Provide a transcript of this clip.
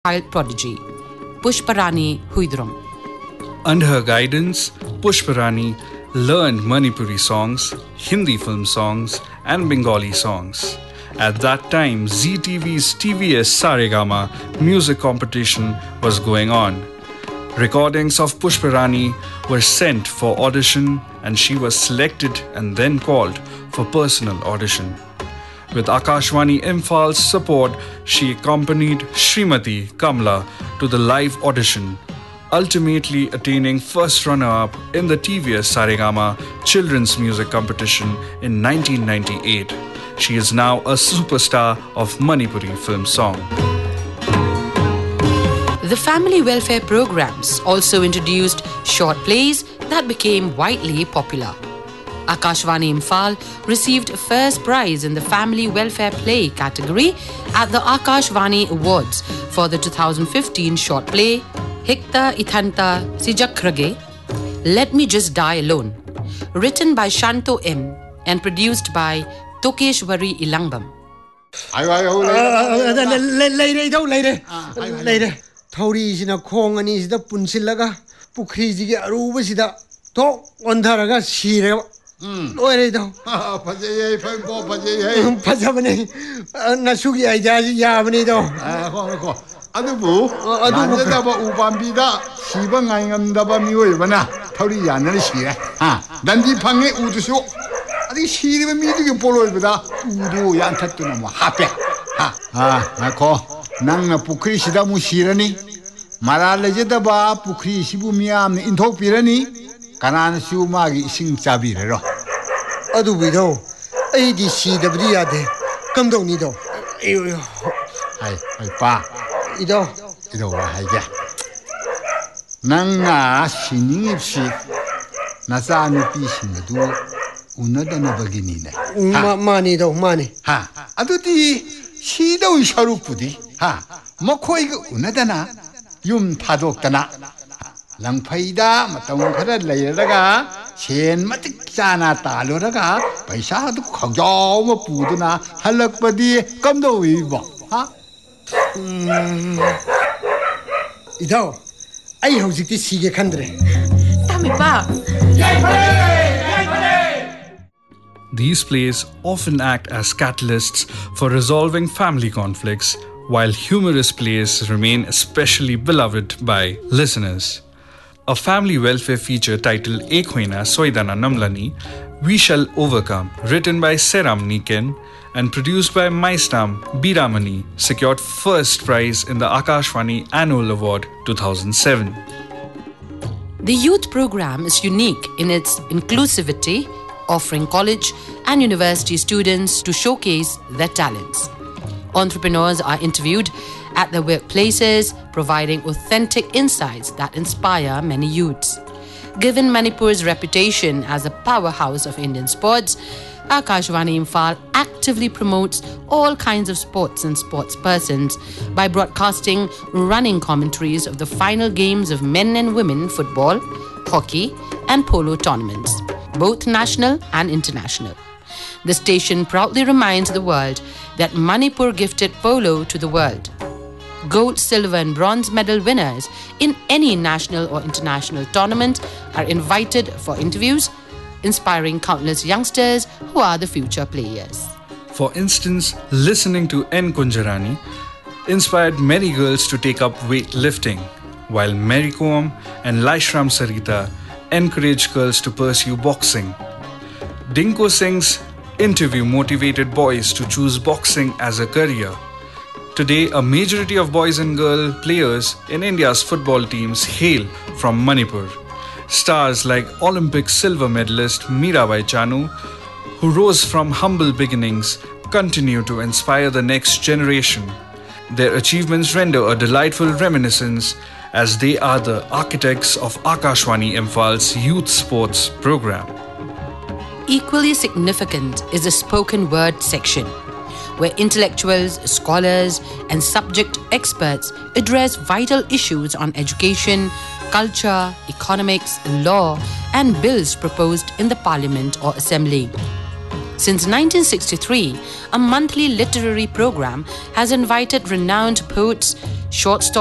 child prodigy, Pushparani Huidrom. Under her guidance, Pushparani learned Manipuri songs, Hindi film songs, and Bengali songs. At that time, ZTV's TVS Saregama music competition was going on. Recordings of Pushparani were sent for audition and she was selected and then called for personal audition. With Akashvani Imphaal's support, she accompanied Srimati Kamla to the live audition, ultimately attaining first runner-up in the TVS Saregama Children's Music Competition in 1998. She is now a superstar of Manipuri film song. The family welfare programs also introduced short plays that became widely popular. Akashvani Imphaal received first prize in the family welfare play category at the Akashvani Awards for the 2015 short play Hikta Ithanta Sijakrage, Let Me Just Die Alone, written by Shanto M and produced by Tokeshwari Ilangbam. Later. Thori sina khong ani sida punsilaga pukri ji ge aruba sida to ondharaga sire loire do Phajay phang ko phajay phajabane nasugi aija ji yabane do ko adubu adu ba upambi da siba ngai ngam da ba mioi bana thori yana sire ha danji phange udusu adi sire ba mi du poloi bada udu yan thattu na ma hape ha ko nang na pukri sida mu sirani mara lejeda ba pukri sibu miam ni inthok pirani kanan siu ma gi sing chabi re ro adu bido ai di si da bri ya de kam do ni do hai pa ido wa hai ja nang na sining si na sa ni pi sing du unada na bagini ne mani do mani ha adu di si do sharu pudi ha mo khoi ga unada na yum thadok tana langphaida matam khara leiraga chen matik chana taluraga paisa du khawjaw ma puduna halakpadi kamdo wi bo ha ido ai hojik ti sige khandre Tami pa. These plays often act as catalysts for resolving family conflicts, while humorous plays remain especially beloved by listeners. A family welfare feature titled Ek Hoina Soidana Namlani, We Shall Overcome, written by Seram Niken and produced by Maistam Biramani, secured first prize in the Akashvani Annual Award 2007. The youth program is unique in its inclusivity, offering college and university students to showcase their talents. Entrepreneurs are interviewed at their workplaces, providing authentic insights that inspire many youths. Given Manipur's reputation as a powerhouse of Indian sports, Akashvani Imphaal actively promotes all kinds of sports and sports persons by broadcasting running commentaries of the final games of men and women football, hockey, and polo tournaments, both national and international. The station proudly reminds the world that Manipur gifted polo to the world. Gold, silver, and bronze medal winners in any national or international tournament are invited for interviews, inspiring countless youngsters who are the future players. For instance, listening to N. Kunjarani inspired many girls to take up weightlifting, while Mary Kom and Laishram Sarita encouraged girls to pursue boxing. Dinko Singh's interview motivated boys to choose boxing as a career. Today, a majority of boys and girl players in India's football teams hail from Manipur. Stars like Olympic silver medalist Mirabai Chanu, who rose from humble beginnings, continue to inspire the next generation. Their achievements render a delightful reminiscence as they are the architects of Akashvani Imphaal's youth sports program. Equally significant is the spoken word section, where intellectuals, scholars, and subject experts address vital issues on education, culture, economics, law, and bills proposed in the parliament or assembly. Since 1963, a monthly literary program has invited renowned poets, short story